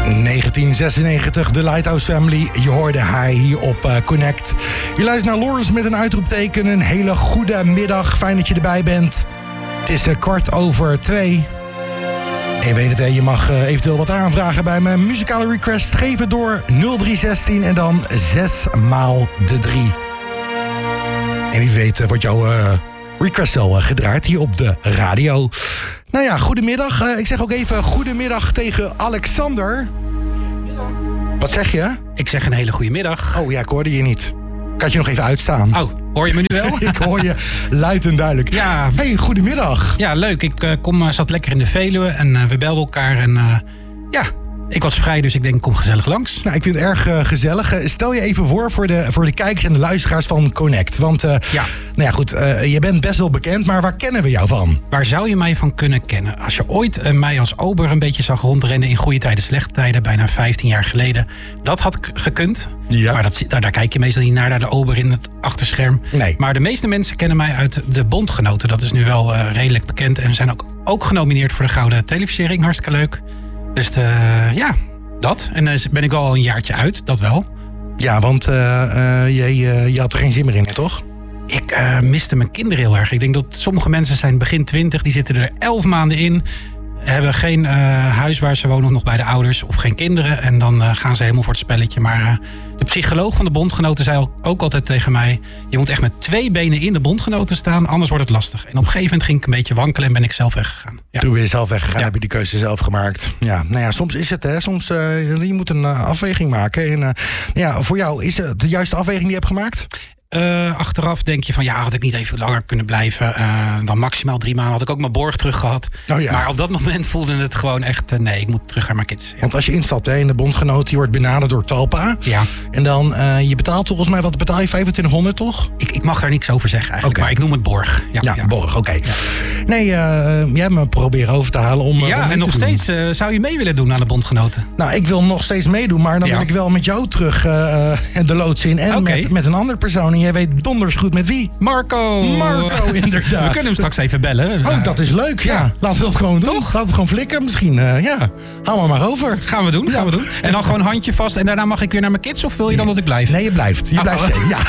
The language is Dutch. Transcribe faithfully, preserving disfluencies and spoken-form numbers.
negentien zesennegentig, de Lighthouse Family. Je hoorde hij hier op uh, Connect. Je luistert naar Lawrence met een uitroepteken. Een hele goede middag. Fijn dat je erbij bent. Het is uh, kwart over twee. En je weet het, je mag uh, eventueel wat aanvragen bij mijn muzikale request. Geef het door nul drie zestien en dan zes maal de drie. En wie weet uh, wordt jouw uh, request al uh, gedraaid hier op de radio. Nou ja, goedemiddag. Uh, ik zeg ook even goedemiddag tegen Alexander. Wat zeg je? Ik zeg een hele goede middag. Oh ja, ik hoorde je niet. Kan je nog even uitstaan? Oh, hoor je me nu wel? Ik hoor je luid en duidelijk. Ja. Hey, goedemiddag. Ja, leuk. Ik uh, kom, uh, zat lekker in de Veluwe en uh, we belden elkaar. En uh, ja, ik was vrij, dus ik denk, kom gezellig langs. Nou, ik vind het erg uh, gezellig. Uh, stel je even voor voor de, voor de kijkers en de luisteraars van Connect. Want, uh, ja. nou ja, goed, uh, je bent best wel bekend, maar waar kennen we jou van? Waar zou je mij van kunnen kennen? Als je ooit uh, mij als ober een beetje zag rondrennen in goede tijden, slechte tijden, bijna vijftien jaar geleden. Dat had gekund. Ja. Maar dat, daar, daar kijk je meestal niet naar, naar de ober in het achterscherm. Nee. Maar de meeste mensen kennen mij uit de Bondgenoten. Dat is nu wel uh, redelijk bekend. En we zijn ook, ook genomineerd voor de Gouden Televisiering. Hartstikke leuk. Dus de, uh, ja, dat. En dan uh, ben ik al een jaartje uit, dat wel. Ja, want uh, uh, je, uh, je had er geen zin meer in, toch? Ik uh, miste mijn kinderen heel erg. Ik denk dat sommige mensen zijn begin twintig, die zitten er elf maanden in. Hebben geen uh, huis waar ze wonen of nog bij de ouders of geen kinderen. En dan uh, gaan ze helemaal voor het spelletje. Maar uh, de psycholoog van de Bondgenoten zei ook altijd tegen mij: je moet echt met twee benen in de Bondgenoten staan, anders wordt het lastig. En op een gegeven moment ging ik een beetje wankelen en ben ik zelf weggegaan. Ja. Toen ben je zelf weggegaan, ja. heb je die keuze zelf gemaakt. Ja, nou ja, soms is het, hè. Soms uh, je moet een uh, afweging maken. En uh, ja, voor jou, is het de juiste afweging die je hebt gemaakt? Uh, achteraf denk je van ja, had ik niet even langer kunnen blijven. Uh, dan maximaal drie maanden had ik ook mijn borg terug gehad. Oh ja. Maar op dat moment voelde het gewoon echt, uh, nee, ik moet terug naar mijn kids. Ja. Want als je instapt hè, in de Bondgenoot, je wordt benaderd door Talpa. Ja. En dan, uh, je betaalt volgens mij, wat betaal je, vijfentwintighonderd toch? Ik, ik mag daar niks over zeggen eigenlijk, Okay. Maar ik noem het borg. Ja, ja, ja. borg, oké. Okay. Ja. Nee, uh, jij hebt me proberen over te halen om... Ja, om en nog steeds uh, zou je mee willen doen aan de Bondgenoten? Nou, ik wil nog steeds meedoen, maar dan ja. wil ik wel met jou terug uh, de loods in. En okay. met, met een andere persoon. En jij weet donders goed met wie. Marco! Marco, inderdaad. We kunnen hem straks even bellen. Oh, dat is leuk, ja. ja. Laten we dat gewoon doen. Toch? Laten we het gewoon flikken. Misschien, uh, ja. Haal maar maar over. Gaan we doen, gaan ja. we doen. En dan gewoon handje vast en daarna mag ik weer naar mijn kids? Of wil je dan dat ik blijf? Nee, je blijft. Je ah, blijft, oh. ja.